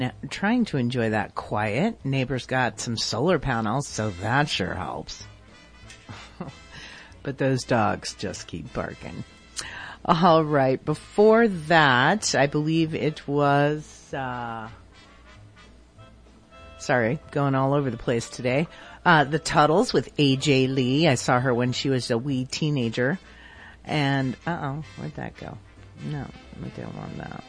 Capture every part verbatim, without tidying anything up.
Now, trying to enjoy that quiet. Neighbors got some solar panels, so that sure helps. But those dogs just keep barking. All right. Before that, I believe it was, uh, sorry, going all over the place today. Uh, the Tuttles with A J Lee. I saw her when she was a wee teenager. And, uh-oh, where'd that go? No, I don't want that.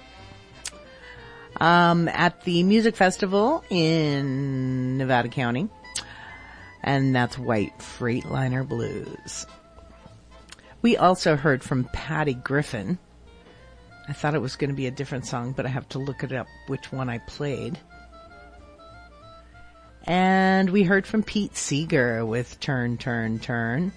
Um, at the music festival in Nevada County. And that's White Freightliner Blues. We also heard from Patty Griffin. I thought it was going to be a different song, but I have to look it up which one I played. And we heard from Pete Seeger with Turn, Turn, Turn.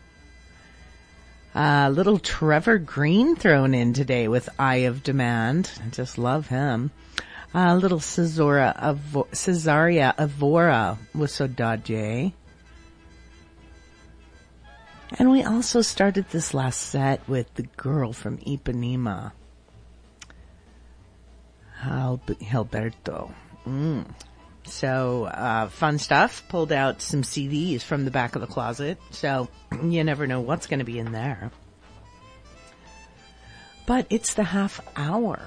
Uh, little Trevor Green thrown in today with Eye of Demand. I just love him. Uh, little Cesora Avo- Cesaria Avora with Saudade. And we also started this last set with the girl from Ipanema. Alberto. Mm. So, uh, fun stuff. Pulled out some C Ds from the back of the closet. So, you never know what's going to be in there. But it's the half hour.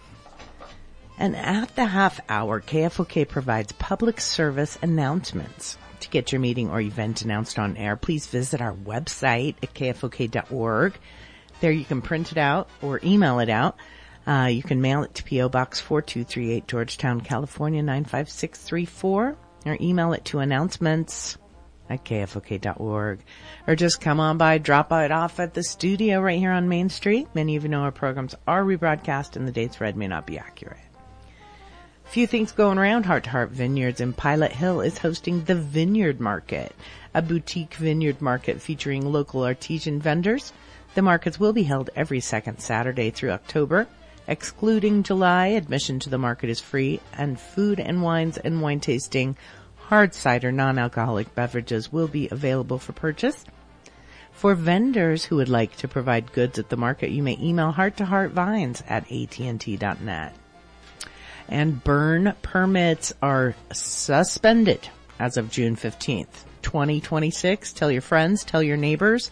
And at the half hour, K F O K provides public service announcements. To get your meeting or event announced on air, please visit our website at K F O K dot org. There you can print it out or email it out. Uh, you can mail it to P O Box four two three eight, Georgetown, California, nine five six three four, or email it to announcements at K F O K dot org. Or just come on by, drop it off at the studio right here on Main Street. Many of you know our programs are rebroadcast and the dates read may not be accurate. Few things going around. Heart to Heart Vineyards in Pilot Hill is hosting the Vineyard Market, a boutique vineyard market featuring local artisan vendors. The markets will be held every second Saturday through October. Excluding July, admission to the market is free, and food and wines and wine tasting, hard cider, non-alcoholic beverages will be available for purchase. For vendors who would like to provide goods at the market, you may email heart to heart vines at A T and T dot net. And burn permits are suspended as of June fifteenth, twenty twenty-six. Tell your friends, tell your neighbors,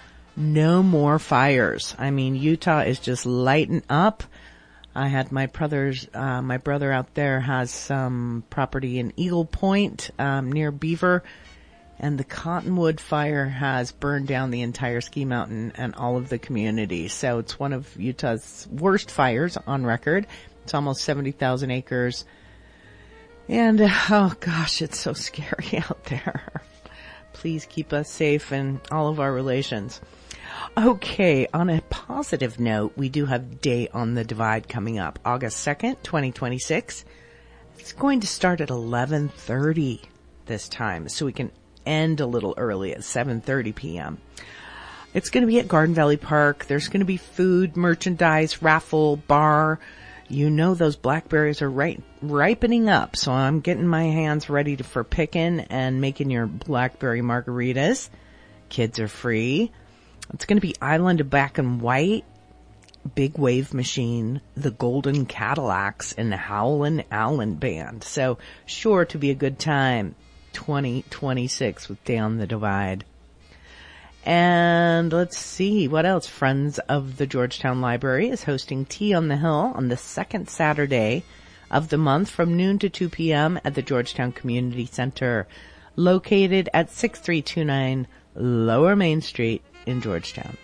no more fires. I mean, Utah is just lighting up. I had my brother's, uh, my brother out there has some property in Eagle Point, um, near Beaver, and the Cottonwood fire has burned down the entire ski mountain and all of the community. So it's one of Utah's worst fires on record. It's almost seventy thousand acres. And, uh, oh gosh, it's so scary out there. Please keep us safe in all of our relations. Okay, on a positive note, we do have Day on the Divide coming up, August second, twenty twenty-six. It's going to start at eleven thirty this time, so we can end a little early at seven thirty p.m. It's going to be at Garden Valley Park. There's going to be food, merchandise, raffle, bar. You know those blackberries are right, ripening up, so I'm getting my hands ready to, for picking and making your blackberry margaritas. Kids are free. It's going to be Island of Black and White, Big Wave Machine, the Golden Cadillacs, and the Howlin' Allen Band. So sure to be a good time. twenty twenty-six with Day on the Divide. And let's see, what else? Friends of the Georgetown Library is hosting Tea on the Hill on the second Saturday of the month from noon to two p.m. at the Georgetown Community Center, located at six three two nine Lower Main Street in Georgetown.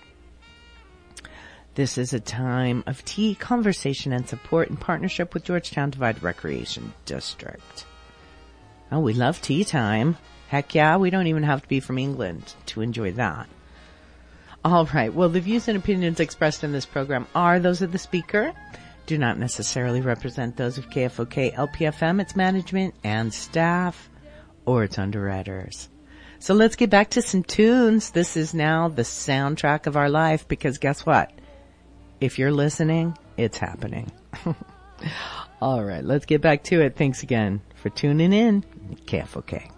This is a time of tea, conversation, and support in partnership with Georgetown Divide Recreation District. Oh, we love tea time. Heck yeah, we don't even have to be from England to enjoy that. All right, well, the views and opinions expressed in this program are those of the speaker, do not necessarily represent those of K F O K L P F M, its management and staff, or its underwriters. So let's get back to some tunes. This is now the soundtrack of our life, because guess what? If you're listening, it's happening. All right, let's get back to it. Thanks again for tuning in. K F O K.